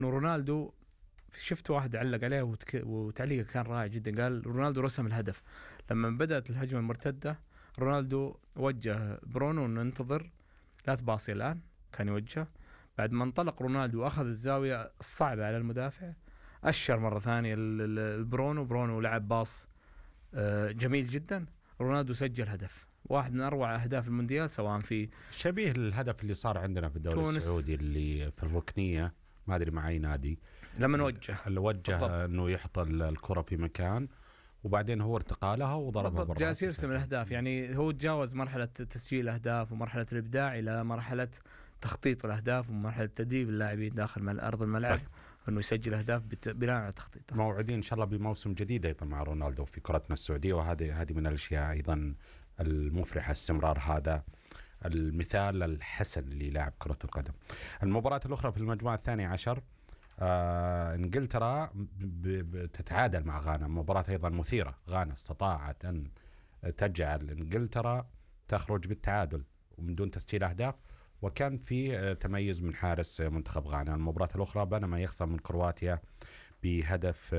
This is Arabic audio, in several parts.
انه رونالدو، شفت واحد علق عليه وتعليقه كان رائع جدا، قال رونالدو رسم الهدف لما بدأت الهجمة المرتدة. رونالدو وجه برونو انه انتظر لا تباصي الآن، كان يوجه. بعد ما انطلق رونالدو واخذ الزاوية الصعبة على المدافع، أشر مرة ثانية برونو لعب باص جميل جدا. رونالدو سجل هدف، واحد من أروع أهداف المونديال، سواء في شبيه الهدف اللي صار عندنا في الدوري تونس، السعودي اللي في الركنية، ما أدري مع أي نادي، لما وجه اللي وجه أنه يحط الكرة في مكان وبعدين هو ارتقى لها وضربها برا. جالس يرسم الأهداف، يعني هو تجاوز مرحلة تسجيل الأهداف ومرحلة الإبداع إلى مرحلة تخطيط الأهداف ومرحلة تدريب اللاعبين داخل أرض الملعب. طيب. أنه يسجل أهداف بناء على تخطيطه. موعدين إن شاء الله بموسم جديد أيضا مع رونالدو في كرتنا السعودية، وهذه من الأشياء أيضا المفرحة، استمرار هذا المثال الحسن للاعب كرة القدم. المباراة الأخرى في المجموعة الثانية عشر، انجلترا تتعادل مع غانا، مباراة ايضا مثيرة. غانا استطاعت ان تجعل انجلترا تخرج بالتعادل ومن دون تسجيل اهداف، وكان في تميز من حارس منتخب غانا. المباراة الاخرى بينما يخسر من كرواتيا بهدف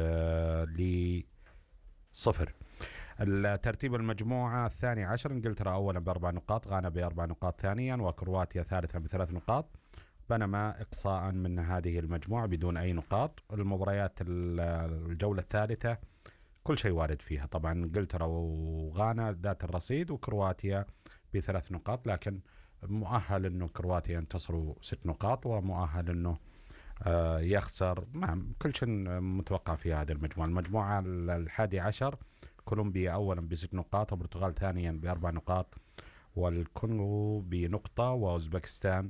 ل0. الترتيب المجموعة الثانية عشر، انجلترا اولا ب4 نقاط، غانا ب4 نقاط ثانيا، وكرواتيا ثالثا ب3 نقاط، بينما إقصاء من هذه المجموعة بدون أي نقاط. المباريات الجولة الثالثة كل شيء وارد فيها، طبعا انجلترا وغانا ذات الرصيد، وكرواتيا ب3 نقاط، لكن مؤهل أنه كرواتيا ينتصروا 6 نقاط، ومؤهل أنه يخسر. كل شيء متوقع في هذه المجموعة. المجموعة الحادي عشر، كولومبيا أولا ب6 نقاط، والبرتغال ثانيا ب4 نقاط، والكونغو بنقطة، وأوزبكستان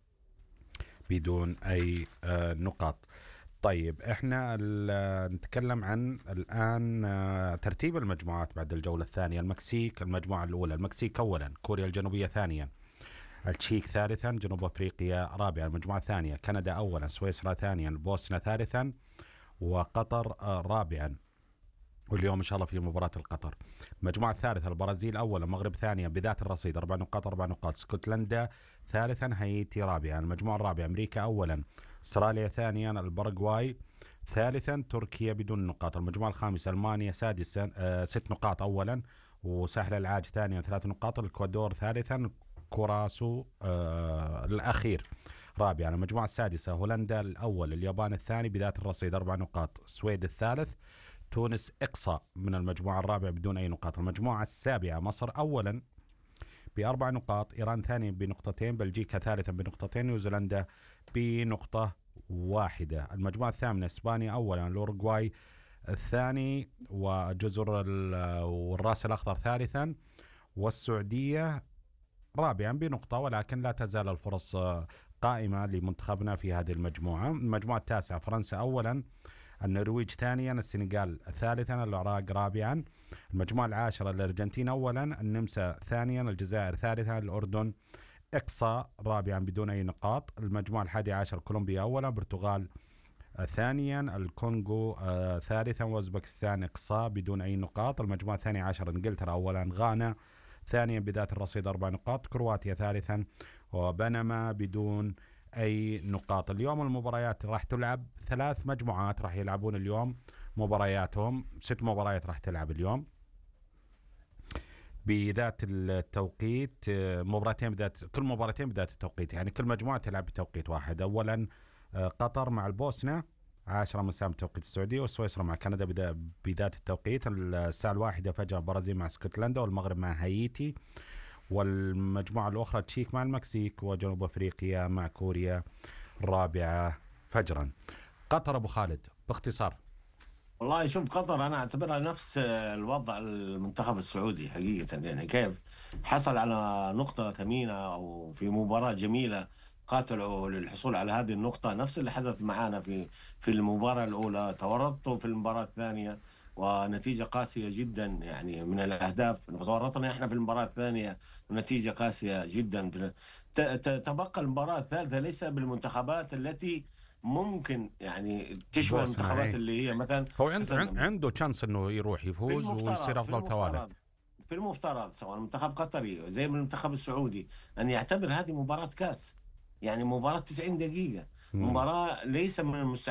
بدون أي نقاط. طيب احنا نتكلم عن الآن ترتيب المجموعات بعد الجولة الثانية. المكسيك المجموعة الأولى، المكسيك أولا، كوريا الجنوبية ثانيا، التشيك ثالثا، جنوب أفريقيا رابعا. المجموعة الثانية كندا أولا، سويسرا ثانيا، البوسنة ثالثا، وقطر رابعا، واليوم إن شاء الله في مباراة القطر. المجموعة الثالثة البرازيل أولا، المغرب ثانيا بذات الرصيد 4 نقاط 4 نقاط، اسكتلندا ثالثا، هايتي رابعا. المجموعة الرابعة أمريكا أولا، استراليا ثانيا، البرغواي ثالثا، تركيا بدون نقاط. المجموعة الخامسة ألمانيا سادسا 6 نقاط أولا، وساحل العاج ثانيا 3 نقاط، الإكوادور ثالثا، كوراسو الأخير رابعا. المجموعة السادسة هولندا الأول، اليابان الثاني بذات الرصيد 4 نقاط، السويد الثالث، تونس إقصاء من المجموعة الرابعة بدون أي نقاط. المجموعة السابعة مصر أولا ب4 نقاط، إيران ثاني بنقطتين، بلجيكا ثالثا بنقطتين، نيوزيلندا بنقطة واحدة. المجموعة الثامنة إسبانيا أولا، الأوروغواي الثاني، وجزر والراس الأخضر ثالثا، والسعودية رابعا بنقطة، ولكن لا تزال الفرص قائمة لمنتخبنا في هذه المجموعة. المجموعة التاسعة فرنسا أولا، النرويج ثانيا، السنغال ثالثا، العراق رابعا. المجموعة العاشرة الأرجنتين أولا، النمسا ثانيا، الجزائر ثالثا، الأردن إقصاء رابعا بدون أي نقاط. المجموعة الحادي عشر كولومبيا أولا، البرتغال ثانيا، الكونغو ثالثا، وأوزبكستان إقصاء بدون أي نقاط. المجموعة الثانية عشر إنجلترا أولا، غانا ثانيا بذات الرصيد 4 نقاط، كرواتيا ثالثا، وبنما بدون أي نقاط. اليوم المباريات راح تلعب 3 مجموعات راح يلعبون اليوم مبارياتهم، 6 مباريات راح تلعب اليوم بذات التوقيت، مباراتين بذات، كل مباراتين بذات التوقيت، يعني كل مجموعة تلعب بتوقيت واحد. أولا قطر مع البوسنة 10 مساء بتوقيت السعودية، وسويسرا مع كندا بذات التوقيت الساعة 1 فجأة، البرازيل مع اسكتلندا، والمغرب مع هايتي، والمجموعة الأخرى تشيك مع المكسيك، وجنوب أفريقيا مع كوريا الرابعة فجرا. قطر أبو خالد باختصار. والله شوف، قطر أنا أعتبرها نفس الوضع المنتخب السعودي حقيقة، يعني كيف حصل على نقطة ثمينة أو في مباراة جميلة، قاتلوا للحصول على هذه النقطة، نفس اللي حدث معنا في المباراة الأولى، تورطوا في المباراة الثانية ونتيجة قاسية جدا، يعني من الأهداف تورطنا إحنا في المباراة الثانية ونتيجة قاسية جدا. تبقى المباراة الثالثة ليس بالمنتخبات التي ممكن يعني تشبه المنتخبات اللي هي مثلا هو عنده تشانس انه يروح يفوز ويصير افضل ثوالث. في المفترض سواء المنتخب قطري زي المنتخب السعودي ان يعتبر هذه مباراة كاس، يعني مباراة 90 دقيقة، مباراة ليس من